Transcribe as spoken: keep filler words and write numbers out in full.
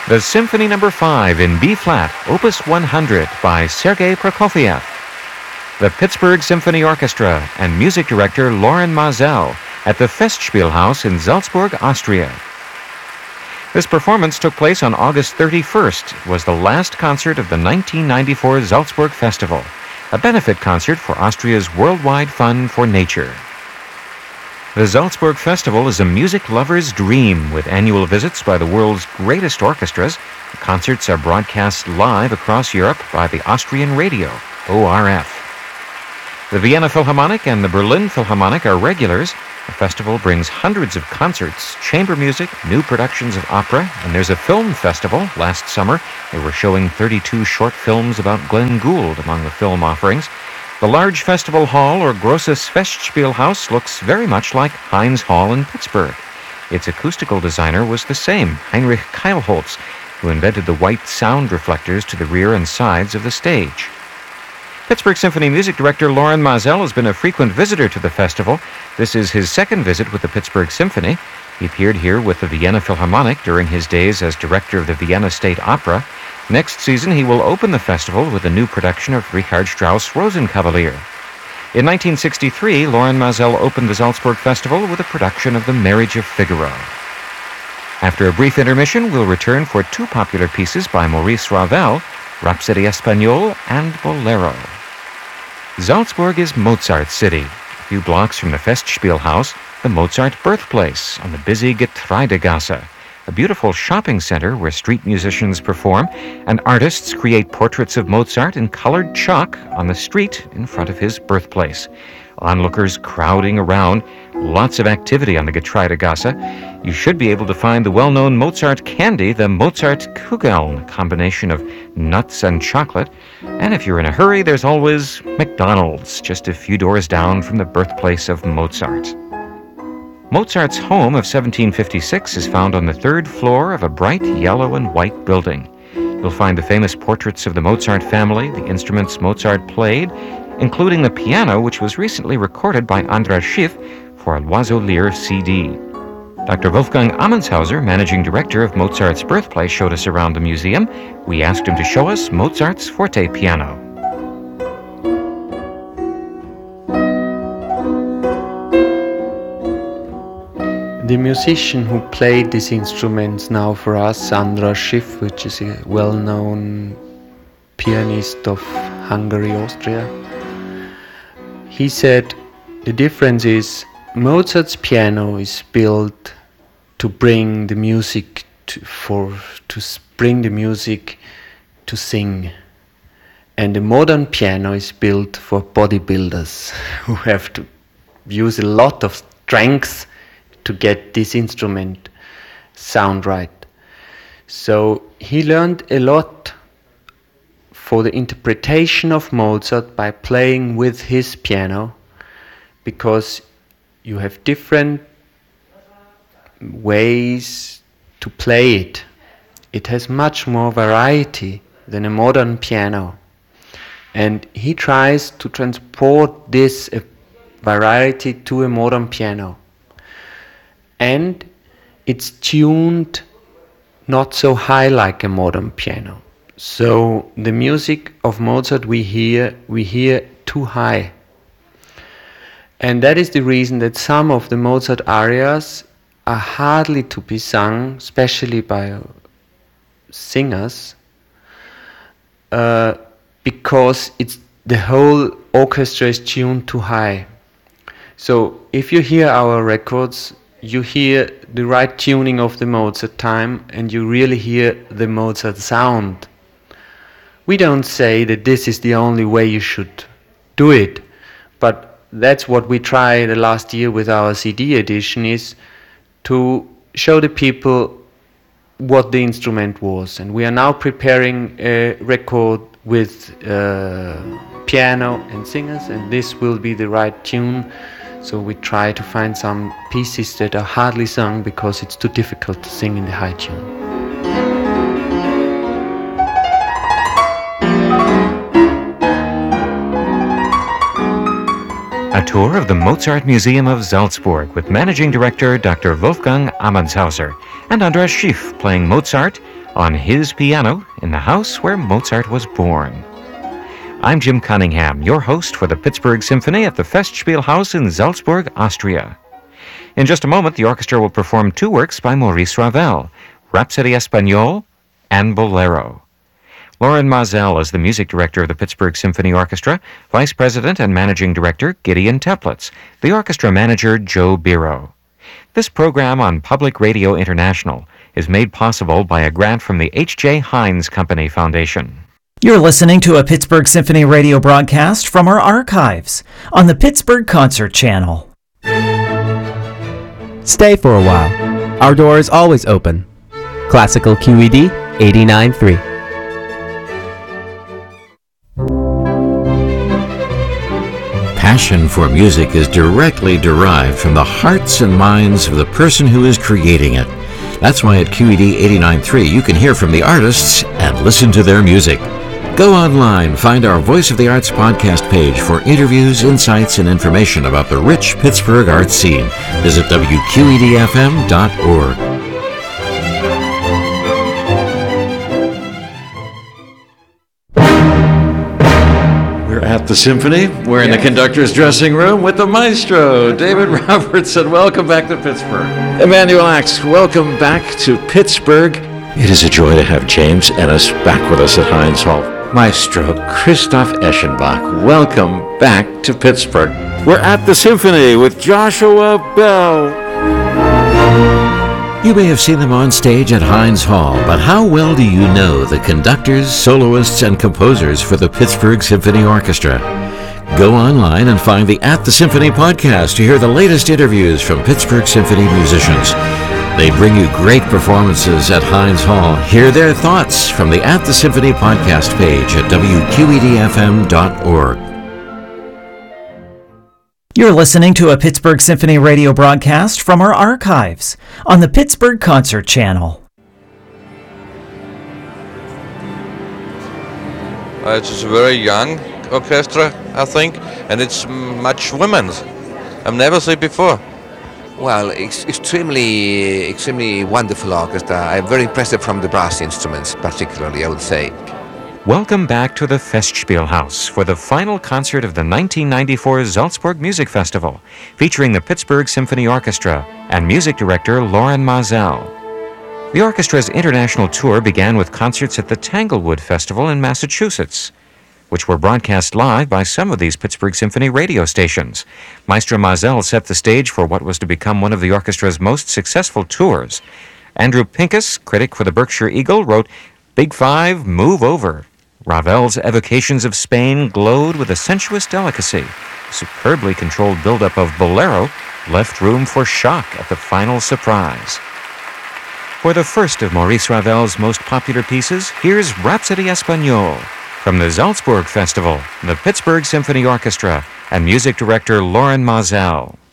The Symphony Number five in B-flat, Opus one hundred by Sergei Prokofiev. The Pittsburgh Symphony Orchestra and music director Loren Maazel at the Festspielhaus in Salzburg, Austria. This performance took place on August thirty-first. It was the last concert of the nineteen ninety-four Salzburg Festival, a benefit concert for Austria's Worldwide Fund for Nature. The Salzburg Festival is a music lover's dream with annual visits by the world's greatest orchestras. The concerts are broadcast live across Europe by the Austrian radio, O R F. The Vienna Philharmonic and the Berlin Philharmonic are regulars. The festival brings hundreds of concerts, chamber music, new productions of opera, and there's a film festival. Last summer, they were showing thirty-two short films about Glenn Gould among the film offerings. The large festival hall, or Grosses Festspielhaus, looks very much like Heinz Hall in Pittsburgh. Its acoustical designer was the same, Heinrich Keilholz, who invented the white sound reflectors to the rear and sides of the stage. Pittsburgh Symphony music director Loren Maazel has been a frequent visitor to the festival. This is his second visit with the Pittsburgh Symphony. He appeared here with the Vienna Philharmonic during his days as director of the Vienna State Opera. Next season, he will open the festival with a new production of Richard Strauss' Rosenkavalier. In nineteen sixty-three, Loren Maazel opened the Salzburg Festival with a production of The Marriage of Figaro. After a brief intermission, we'll return for two popular pieces by Maurice Ravel, Rhapsody Espagnole and Bolero. Salzburg is Mozart's city. A few blocks from the Festspielhaus, the Mozart birthplace on the busy Getreidegasse, a beautiful shopping center where street musicians perform and artists create portraits of Mozart in colored chalk on the street in front of his birthplace. Onlookers crowding around, lots of activity on the Getreidegasse. You should be able to find the well-known Mozart candy, the Mozart Kugeln, a combination of nuts and chocolate. And if you're in a hurry, there's always McDonald's, just a few doors down from the birthplace of Mozart. Mozart's home of seventeen fifty-six is found on the third floor of a bright yellow and white building. You'll find the famous portraits of the Mozart family, the instruments Mozart played, including the piano, which was recently recorded by Andras Schiff for a Loiseau C D. Doctor Wolfgang Ammonshauser, managing director of Mozart's birthplace, showed us around the museum. We asked him to show us Mozart's forte piano. The musician who played these instruments now for us, Andras Schiff, which is a well-known pianist of Hungary, Austria, he said the difference is Mozart's piano is built to bring the music to, for to bring the music to sing, and the modern piano is built for bodybuilders who have to use a lot of strength to get this instrument sound right. So he learned a lot for the interpretation of Mozart by playing with his piano, because you have different ways to play it. It has much more variety than a modern piano. And he tries to transport this uh, variety to a modern piano. And it's tuned not so high like a modern piano. So the music of Mozart we hear, we hear too high. And that is the reason that some of the Mozart arias are hardly to be sung, especially by singers, uh, because it's the whole orchestra is tuned too high. So if you hear our records, you hear the right tuning of the Mozart time, and you really hear the Mozart sound. We don't say that this is the only way you should do it, but that's what we tried the last year with our C D edition, is to show the people what the instrument was. And we are now preparing a record with uh, piano and singers, and this will be the right tune. So we try to find some pieces that are hardly sung because it's too difficult to sing in the high tune. A tour of the Mozart Museum of Salzburg with managing director Doctor Wolfgang Ammonshauser and Andras Schiff playing Mozart, on his piano in the house where Mozart was born. I'm Jim Cunningham, your host for the Pittsburgh Symphony at the Festspielhaus in Salzburg, Austria. In just a moment, the orchestra will perform two works by Maurice Ravel, Rhapsody Espagnole and Bolero. Loren Maazel is the music director of the Pittsburgh Symphony Orchestra, vice president and managing director Gideon Teplitz, the orchestra manager Joe Biro. This program on Public Radio International is made possible by a grant from the H J Heinz Company Foundation. You're listening to a Pittsburgh Symphony radio broadcast from our archives on the Pittsburgh Concert Channel. Stay for a while. Our door is always open. Classical Q E D eighty-nine point three. Passion for music is directly derived from the hearts and minds of the person who is creating it. That's why at Q E D eighty-nine point three you can hear from the artists and listen to their music. Go online, find our Voice of the Arts podcast page for interviews, insights, and information about the rich Pittsburgh art scene. Visit W Q E D F M dot org. We're at the Symphony. We're in the conductor's dressing room with the maestro, David Robertson. Welcome back to Pittsburgh. Emmanuel Axe, welcome back to Pittsburgh. It is a joy to have James Ennis back with us at Heinz Hall. Maestro Christoph Eschenbach, welcome back to Pittsburgh. We're at the Symphony with Joshua Bell. You may have seen them on stage at Heinz Hall, but how well do you know the conductors, soloists, and composers for the Pittsburgh Symphony Orchestra? Go online and find the At the Symphony podcast to hear the latest interviews from Pittsburgh Symphony musicians. They bring you great performances at Heinz Hall. Hear their thoughts from the At the Symphony podcast page at W Q E D F M dot org. You're listening to a Pittsburgh Symphony radio broadcast from our archives on the Pittsburgh Concert Channel. Uh, it's a very young orchestra, I think, and it's much women's. I've never seen before. Well, it's extremely, extremely wonderful orchestra. I'm very impressed from the brass instruments, particularly, I would say. Welcome back to the Festspielhaus for the final concert of the nineteen ninety-four Salzburg Music Festival, featuring the Pittsburgh Symphony Orchestra and music director Loren Maazel. The orchestra's international tour began with concerts at the Tanglewood Festival in Massachusetts, which were broadcast live by some of these Pittsburgh Symphony radio stations. Maestro Maazel set the stage for what was to become one of the orchestra's most successful tours. Andrew Pincus, critic for the Berkshire Eagle, wrote, "Big Five, move over." Ravel's evocations of Spain glowed with a sensuous delicacy. Superbly controlled buildup of Bolero left room for shock at the final surprise. For the first of Maurice Ravel's most popular pieces, here's Rhapsody Espagnole. From the Salzburg Festival, the Pittsburgh Symphony Orchestra, and music director Loren Maazel.